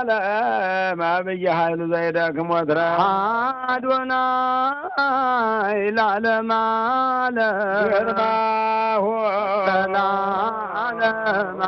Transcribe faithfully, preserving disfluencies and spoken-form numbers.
ለዓለም አብይ ኃይሉ ዘይደክም ወትረ አዶናይ ለዓለም ዓለም ግርማሁ ለዓለም